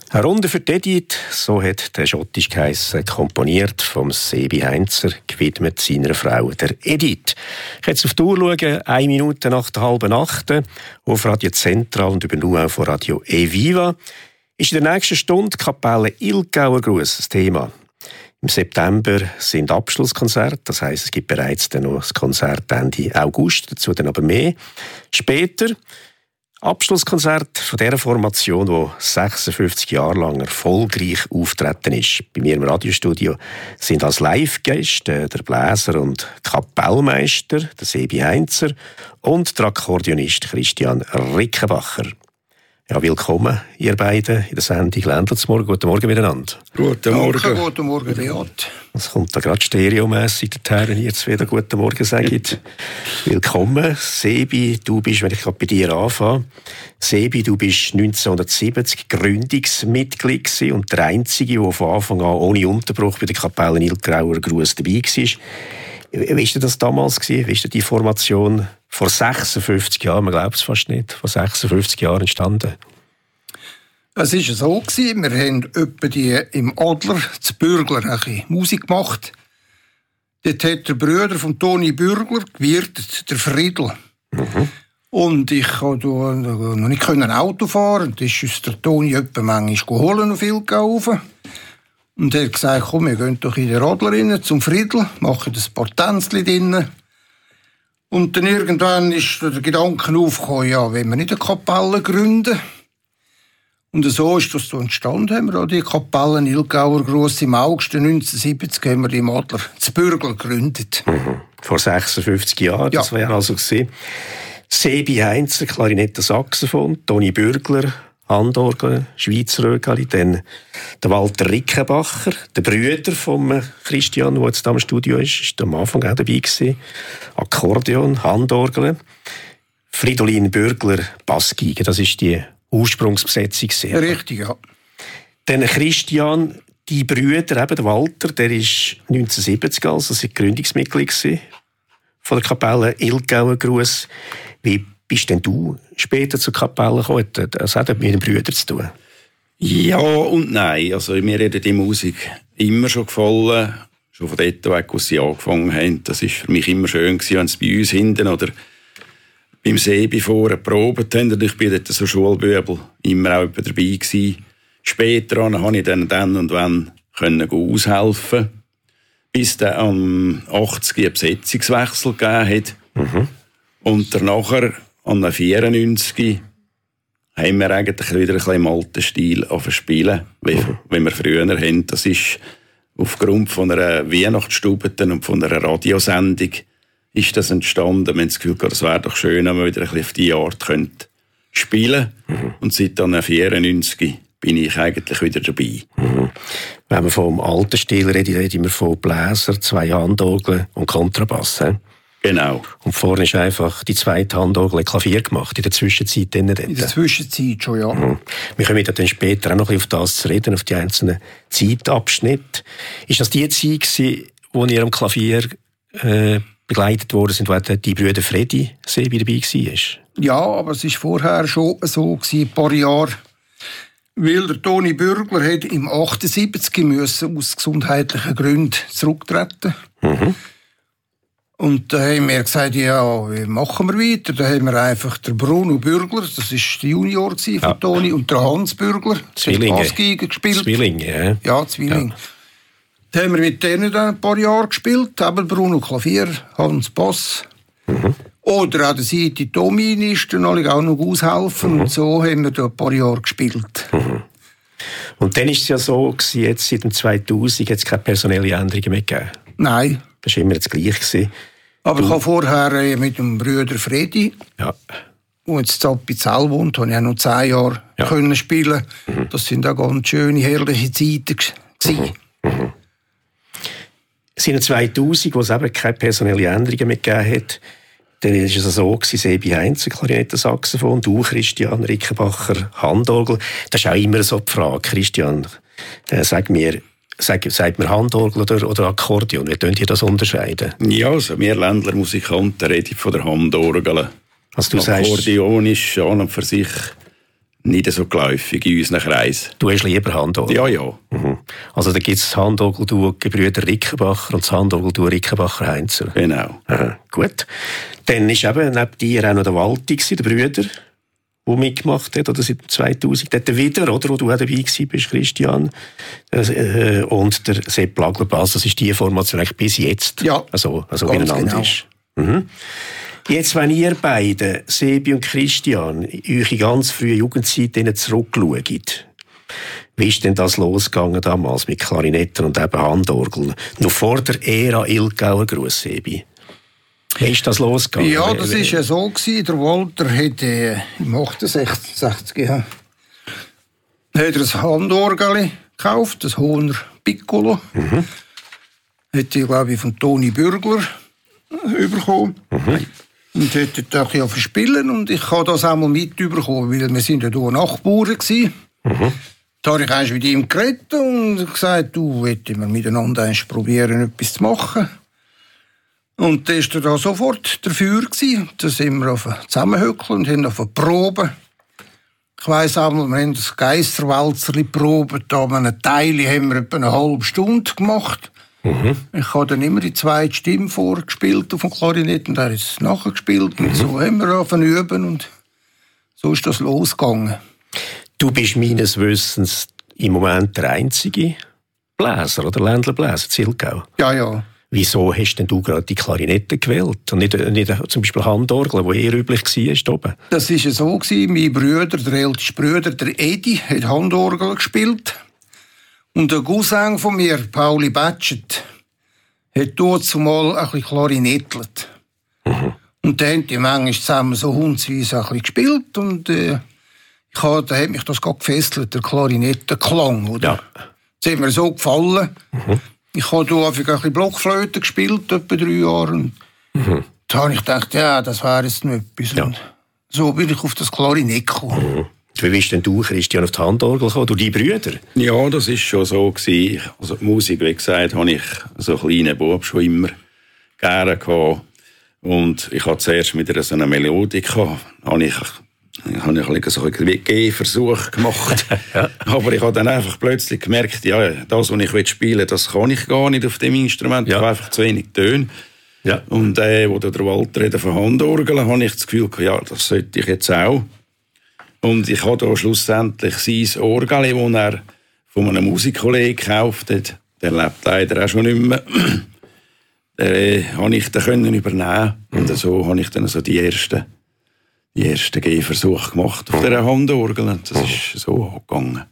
Eine Runde für die Edith, so hat der schottisch geheissen, komponiert vom Sebi Heinzer, gewidmet seiner Frau, der Edith. Ich jetzt auf die Uhr schauen, 1 Minute nach der 7:30 auf Radio Zentral und über nur auch von Radio Eviva. Ist in der nächsten Stunde Kapelle Ilgauer Gruß das Thema. Im September sind Abschlusskonzerte, das heisst, es gibt bereits dann noch das Konzert Ende August, dazu dann aber mehr. Später Abschlusskonzert von dieser Formation, die 56 Jahre lang erfolgreich auftreten ist. Bei mir im Radiostudio sind als Live-Gäste der Bläser und Kapellmeister, der Sebi Heinzer, und der Akkordeonist Christian Rickenbacher. Ja, willkommen, ihr beiden, in der Sendung Ländlersmorgen. Guten Morgen miteinander. Guten Morgen. Danke, guten Morgen, Beat. Es kommt da gerade stereomässig dorthin, wenn ihr jetzt wieder Guten Morgen sagt. Willkommen. Sebi, du bist, wenn ich gerade bei dir anfange, Sebi, du bist 1970 Gründungsmitglied gewesen und der Einzige, der von Anfang an ohne Unterbruch bei der Kapelle Ilgauer Gruß dabei war. Wie war das damals? Wie war die Formation vor 56 Jahren? Man glaubt es fast nicht. Vor 56 Jahren entstanden. Es war so, wir haben etwa im Adler zu Bürgler ein bisschen Musik gemacht. Dort hat der Bruder von Toni Bürgler gewirtet, der Friedl. Mhm. Und ich konnte noch nicht Auto fahren. Da ist uns der Toni etwa manchmal geholt auf Ilgau. Und er hat gesagt, komm, wir gehen doch in den Adler rein, zum Friedl, machen ein paar Tänzchen drin. Und dann irgendwann ist der Gedanke aufgekommen, ja, wenn wir nicht eine Kapelle gründen. Und so ist das so entstanden, haben wir auch die Kapelle Ilgauer Gruß im August 1970 haben wir die im Adler zu Bürgel gegründet. Mhm. Vor 56 Jahren, das wäre also gewesen. Sebi Heinzer, Klarinette, Saxophon, Toni Bürgler, Handorgel, Schweizer Rögali, dann der Walter Rickenbacher, der Brüder von Christian, der jetzt da im Studio ist am Anfang auch dabei gewesen. Akkordeon, Handorgel, Fridolin Bürgler, Bassgeige, das ist die Ursprungsbesetzung. Richtig, ja. Dann Christian, die Brüder, eben der Walter, der ist 1970 also Gründungsmitglied von der Kapelle Ilgauer Gruß. Wie bist denn du später zur Kapelle gekommen? Das hat mit den Brüdern zu tun. Ja und nein. Also, mir hat die Musik immer schon gefallen. Schon von dort weg, als sie angefangen haben. Das war für mich immer schön, wenn sie bei uns hinten oder beim Sebi vorne geprobt haben. Und ich bin dort so Schulbübel immer auch dabei gewesen. Später konnte ich dann und wann aushelfen. Bis dann am 80 einen Besetzungswechsel gegeben hat. Mhm. Und danach, an 94, haben wir eigentlich wieder ein bisschen im alten Stil spielen, wie wir früher haben. Das ist aufgrund von einer Weihnachtsstube und von einer Radiosendung ist das entstanden. Wir haben das Gefühl, es wäre doch schön, wenn wir wieder ein bisschen auf diese Art spielen können. Mhm. Und seit dann 94 bin ich eigentlich wieder dabei. Mhm. Wenn wir vom alten Stil reden wir von Bläser, 2 Handorgeln und Kontrabass. Genau. Und vorne ist einfach die zweite Handorgel Klavier gemacht, in der Zwischenzeit. In der Zwischenzeit schon, ja. Mhm. Wir kommen dann später auch noch auf das zu reden, auf die einzelnen Zeitabschnitte. Ist das die Zeit gewesen, wo ihr am Klavier begleitet worden sind, wo die Brüder Freddy Sebi dabei war? Ja, aber es war vorher schon so gewesen, ein paar Jahre. Weil der Toni Bürgler hat im 78 müssen aus gesundheitlichen Gründen zurücktreten. Mhm. Und da haben wir gesagt, ja, wie machen wir weiter? Da haben wir einfach den Bruno Bürgler, das war der Junior von Toni, und der Hans Bürgler, der Bassgeige gespielt. Zwillinge, ja. Ja, Zwillinge. Ja. Da haben wir mit denen dann ein paar Jahre gespielt, eben Bruno Klavier, Hans Bass. Mhm. Oder an der Seite Doministen auch noch aushelfen. Mhm. Und so haben wir da ein paar Jahre gespielt. Mhm. Und dann war es ja so, jetzt seit dem 2000 hat es keine personelle Änderungen mehr gegeben. Nein. Das war immer das Gleiche. Aber ich habe vorher mit dem Bruder Freddy, der jetzt in Zappizell wohnt, habe ich auch noch 10 Jahre können spielen. Mhm. Das sind auch ganz schöne, herrliche Zeiten gewesen. Mhm. Mhm. Es sind 2000, wo es eben keine personelle Änderungen mehr gegeben hat. Dann war es so, Sebi Heinzer, Klarinette, Saxophon, du, Christian Rickenbacher, Handorgel. Das ist auch immer so die Frage. Christian, sagt mir Handorgel oder Akkordeon? Wie könnt ihr das unterscheiden? Ja, also wir Ländler Musikanten reden von der Handorgel. Also Akkordeon ist an und für sich nicht so geläufig in unseren Kreis. Du hast lieber Handorgel? Ja, ja. Mhm. Also da gibt es das Handorgel-Duo Gebrüder Rickenbacher und das Handorgel-Duo Rickenbacher-Heinzer. Genau. Aha, gut. Dann war eben neben dir auch noch der Walti, der Brüder, der mitgemacht hat, oder seit 2000, dort wieder, oder, wo du auch dabei bist, Christian, und der Sepp Lagler-Bass, das ist die Formation eigentlich bis jetzt, ja, also beieinander genau. ist. Mhm. Jetzt, wenn ihr beide, Sebi und Christian, eure ganz frühe Jugendzeit zurückschaut, wie ist denn das losgegangen damals mit Klarinetten und eben Handorgeln? Noch vor der Ära Ilgauer Gruss, Sebi. Wie ist das losgegangen? Ja, das war ja so gewesen. Der Walter hat im 68 hat er ein Handorgel gekauft, ein Hohner Piccolo. Mhm. Hat er, glaube ich, von Toni Bürgler bekommen. Mhm. Und hat dort auch verspielen und ich habe das auch mal mitbekommen, weil wir sind ja hier Nachbarn gewesen. Mhm. Da habe ich erst mit ihm geredet und gesagt, du, wollen wir miteinander probieren, etwas zu machen. Und da war er da sofort dafür gewesen. Da sind wir zusammenhöckeln und haben auf eine Probe. Ich weiss einmal, wir haben das Geisterwalzer probiert, da haben wir einen Teil haben wir etwa eine halbe Stunde gemacht. Mhm. Ich habe dann immer die zweite Stimme vorgespielt auf dem Klarinett und er ist nachgespielt. Und so haben wir angefangen zu üben und so ist das losgegangen. Du bist meines Wissens im Moment der einzige Bläser oder Ländlerbläser in Ilgau. Ja, ja. Wieso hast denn du gerade die Klarinette gewählt und nicht zum Beispiel Handorgel, wo eher üblich war oben? Das war so gewesen. Mein Bruder, der älteste Bruder, der Edi, hat Handorgel gespielt. Und der Cousin von mir, Pauli Batschet, hat dort zumal ein bisschen klarinettelt. Mhm. Und dann haben die manchmal zusammen so hundsweise ein bisschen gespielt. Und da hat mich das gerade gefesselt, der Klarinettenklang. Oder? Ja. Das hat mir so gefallen. Mhm. Ich habe hier einfach ein bisschen Blockflöte gespielt, etwa 3 Jahre. Und da habe ich gedacht, ja, das wäre jetzt noch etwas. Ja. Und so bin ich auf das Klarinett gekommen. Mhm. Wie bist denn du, Christian, auf die Handorgel gekommen? Durch die Brüder? Ja, das war schon so gewesen. Also die Musik, wie gesagt, habe ich so kleinen Bub schon immer gerne gehabt. Und ich hatte zuerst mit so einer Melodie gehabt. Habe ich so einen Gehversuch gemacht. Ja. Aber ich habe dann einfach plötzlich gemerkt, ja, das, was ich spielen will, das kann ich gar nicht auf dem Instrument. Ja. Ich habe einfach zu wenig Töne. Ja. Und wo der Walter von Handorgeln, habe ich das Gefühl, ja, das sollte ich jetzt auch. Und ich habe da schlussendlich sein Orgel, das er von einem Musikkollegen gekauft hat. Der lebt leider auch schon nicht mehr. Den konnte ich dann übernehmen. Und so habe ich dann so die ersten Gehversuche gemacht auf dieser Handorgel. Und das ist so gegangen.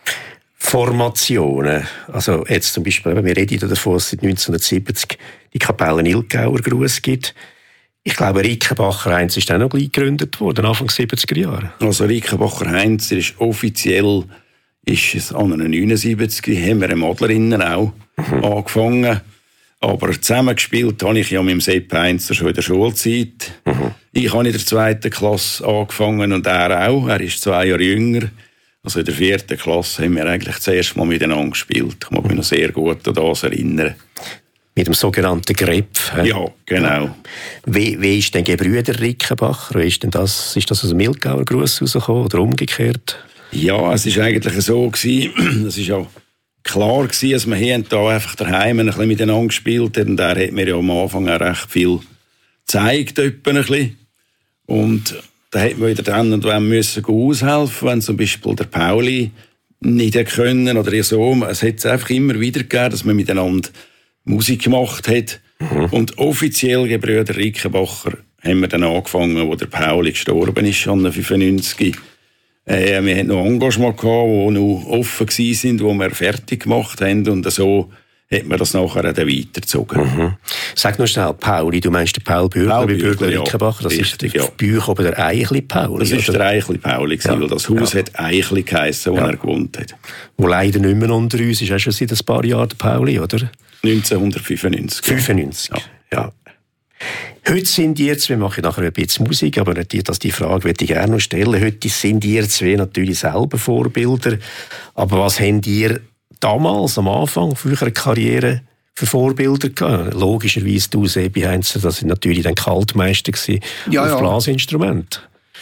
Formationen. Also jetzt zum Beispiel, wir reden davon, dass es seit 1970 die Kapelle Ilgauer Gruss gibt. Ich glaube, Rickenbacher-Heinz ist auch noch gleich gegründet worden, Anfang 70er Jahre. Also Rickenbacher-Heinz ist offiziell ist es an 79, haben wir im Adlerinnen auch angefangen. Aber zusammengespielt habe ich ja mit dem Sepp Heinzer schon in der Schulzeit. Ich habe in der 2. Klasse angefangen und er auch. Er ist 2 Jahre jünger. Also in der 4. Klasse haben wir eigentlich das erste Mal miteinander gespielt. Ich mag mich noch sehr gut an das erinnern. Mit dem sogenannten Grepf. Ja, genau. Wie ist denn Gebrüder Rickenbacher? Ist das aus dem Ilgauer Gruss rausgekommen oder umgekehrt? Ja, es war eigentlich so gewesen. Es war auch klar gewesen, dass wir hier einfach daheim ein bisschen miteinander gespielt haben. Und er hat mir ja am Anfang auch recht viel gezeigt, ein bisschen. Und da hat man wieder dann und wann müssen aushelfen, wenn zum Beispiel der Pauli nicht können oder so. Es hat es einfach immer wieder gegeben, dass man miteinander Musik gemacht hat. Und offiziell Gebrüder Rickenbacher haben wir dann angefangen, wo der Pauli gestorben ist, an 95. Wir hatten noch Engagement gehabt, die noch offen waren, wo wir fertig gemacht haben. Und so hat man das nachher dann weitergezogen. Sag noch schnell, Pauli, du meinst den Paul Bürgler, Bürgler Rickenbacher, das richtig, ist bei euch oben der Eichli Pauli? Das ist der Eichli Pauli, weil das Haus hat Eichli geheissen, wo er gewohnt hat. Wo leider nicht mehr unter uns ist, auch schon seit ein paar Jahren der Pauli, oder? 1995. 95, ja. Heute sind ihr zwei, wir machen nachher ein bisschen Musik, aber die Frage würde ich gerne noch stellen. Heute sind ihr zwei natürlich selber Vorbilder. Aber was habt ihr damals, am Anfang für eure Karriere, für Vorbilder gehabt? Logischerweise du, Sebi Heinzer, das sind natürlich dann Kaltmeister gewesen auf Blasinstrument.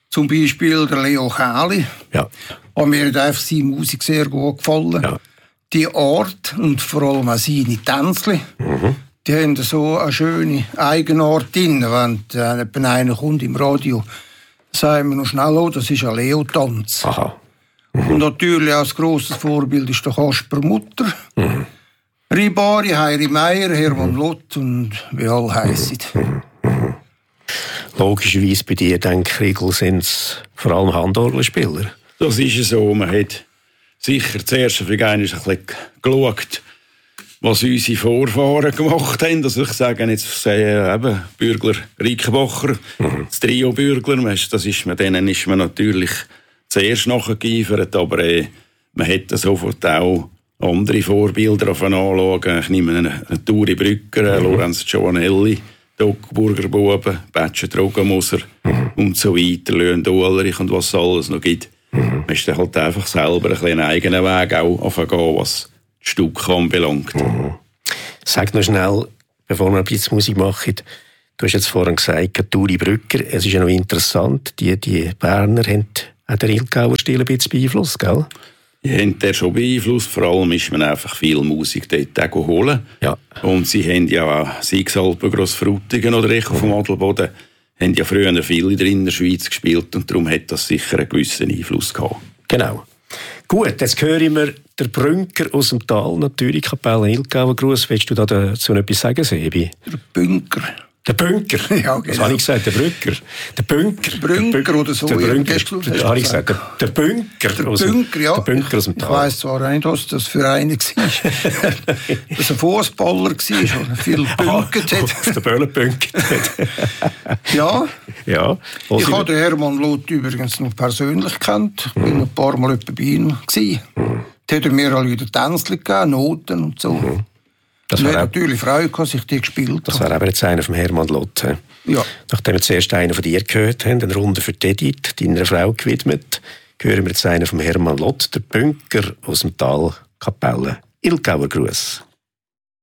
Zum Beispiel der Leo Kähli. Ja. Aber mir hat einfach seine Musik sehr gut gefallen. Ja. Die Art und vor allem auch seine Tänzchen, die haben so eine schöne Eigenart drin. Wenn einer kommt im Radio, sagen wir noch schnell, oh, das ist ein Leo-Tanz. Aha. Und natürlich auch ein grosses Vorbild ist der Kasper Mutter. Ribari, Heiri Meier, Hermann Lott und wie alle heissen. Logischerweise bei dir, denke ich, Riegel, sind es vor allem Handorgelspieler. Das ist so. Man hat sicher zuerst ein bisschen geschaut, was unsere Vorfahren gemacht haben. Also ich sage jetzt eben Bürgler, Rickenbacher, das Trio Bürgler, denen ist man natürlich zuerst nachgeeifert, aber man hat sofort auch andere Vorbilder anschauen. Ich nehme einen Turi Brücker, Lorenz Giovanelli, Doc Burger Buben, Betsche Drogenmoser und so weiter, Löhn Dollerich und was es alles noch gibt. Man ist dann halt einfach selber einen eigenen Weg auch aufgehen, was das Stück anbelangt. Sag noch schnell, bevor wir ein bisschen Musik machen, du hast jetzt vorhin gesagt, Turi Brücker, es ist ja noch interessant, die Berner haben auch den Ilgauer Stil ein bisschen beeinflusst, gell? Die haben den schon beeinflusst, vor allem ist man einfach viel Musik dort auch holen. Ja. Und sie haben ja auch Siegsalpen, Grossfrutigen oder Echo vom Adelboden, haben ja früher viele in der Schweiz gespielt und darum hat das sicher einen gewissen Einfluss gehabt. Genau. Gut, jetzt hören wir der Brünker aus dem Tal, natürlich, Kapelle Ilgauer Gruß. Willst du dazu noch etwas sagen, Sebi? Der Bunker. Der Bunker? Ja, genau. Was habe ich gesagt? Der Brücker? Der Bunker? Brünker oder so. Der Brünker. Habe ich gesagt. Der Bunker. Der Bunker, ja. Der Bunker aus dem Tal. Ich weiss zwar nicht, was das für einer war. Dass ein Fußballer war oder viel gebünkert hat. Der Böllen gebünkert hat. Ja. Ja. Ich habe den Hermann Loth übrigens noch persönlich gekannt. Ich war ein paar Mal bei ihm. Da hat er mir alle wieder Tänzchen gegeben, Noten und so. Das war natürlich Freude, dass ich die gespielt habe. Das war aber jetzt einer vom Hermann Loth. Ja. Nachdem wir zuerst einen von dir gehört haben, eine Runde für Edith, deiner Frau gewidmet, hören wir jetzt einen vom Hermann Loth, der Bunker aus dem Tal, Kapelle Ilgauer Gruß.